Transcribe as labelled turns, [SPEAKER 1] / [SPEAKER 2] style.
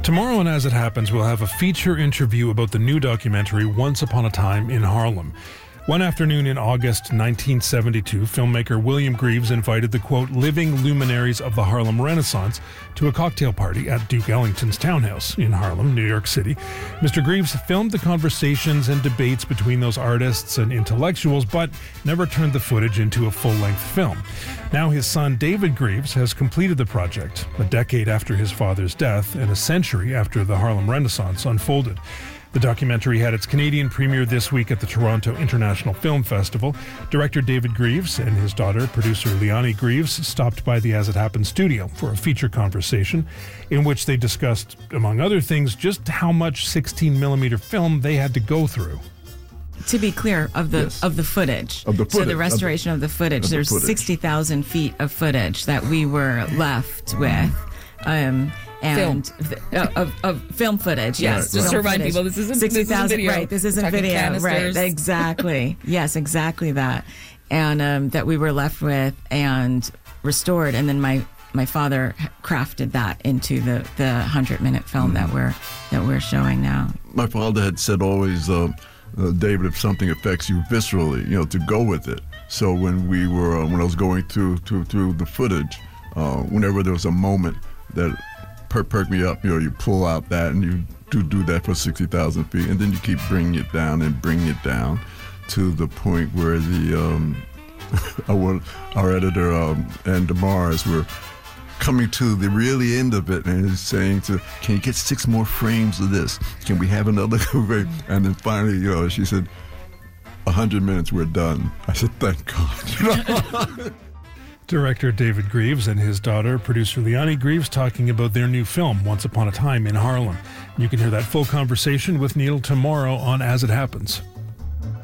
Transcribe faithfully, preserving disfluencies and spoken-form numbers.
[SPEAKER 1] Tomorrow on As It Happens, we'll have a feature interview about the new documentary Once Upon a Time in Harlem. One afternoon in August nineteen seventy-two, filmmaker William Greaves invited the, quote, living luminaries of the Harlem Renaissance to a cocktail party at Duke Ellington's townhouse in Harlem, New York City. Mister Greaves filmed the conversations and debates between those artists and intellectuals, but never turned the footage into a full-length film. Now his son, David Greaves, has completed the project, a decade after his father's death and a century after the Harlem Renaissance unfolded. The documentary had its Canadian premiere this week at the Toronto International Film Festival. Director David Greaves and his daughter, producer Leonie Greaves, stopped by the As It Happens studio for a feature conversation in which they discussed, among other things, just how much sixteen millimeter film they had to go through.
[SPEAKER 2] To be clear, of the
[SPEAKER 3] Yes.
[SPEAKER 2] of the footage.
[SPEAKER 3] Of the footage.
[SPEAKER 2] So the restoration of the, of the footage.
[SPEAKER 3] of the
[SPEAKER 2] There's
[SPEAKER 3] footage.
[SPEAKER 2] sixty thousand feet of footage that we were left with. Um, and film. Uh, of, of film footage, yes.
[SPEAKER 3] Right,
[SPEAKER 4] Just
[SPEAKER 3] right.
[SPEAKER 4] to remind
[SPEAKER 2] Footage.
[SPEAKER 4] people, this isn't, this
[SPEAKER 2] sixty
[SPEAKER 4] isn't
[SPEAKER 2] thousand,
[SPEAKER 4] video.
[SPEAKER 2] right, this
[SPEAKER 4] We're
[SPEAKER 2] isn't
[SPEAKER 4] talking
[SPEAKER 2] video.
[SPEAKER 4] canisters.
[SPEAKER 2] Right, exactly. Yes, exactly that. And um, that we were left with and restored. And then my, my father crafted that into the, the hundred-minute film mm. that we're that we're showing now.
[SPEAKER 3] My father had said always, uh, uh, David, if something affects you viscerally, you know, to go with it. So when we were, uh, when I was going through through, through the footage, uh, whenever there was a moment that per- perked me up, you know, you pull out that and you do do that for sixty thousand feet, and then you keep bringing it down and bringing it down to the point where the um, our, our editor um, and DeMars were coming to the really end of it and saying to, can you get six more frames of this? Can we have another frame? And then finally, you know, she said, a hundred minutes, we're done. I said, thank God.
[SPEAKER 1] Director David Greaves and his daughter, producer Leonie Greaves, talking about their new film, Once Upon a Time in Harlem. You can hear that full conversation with Neil tomorrow on As It Happens.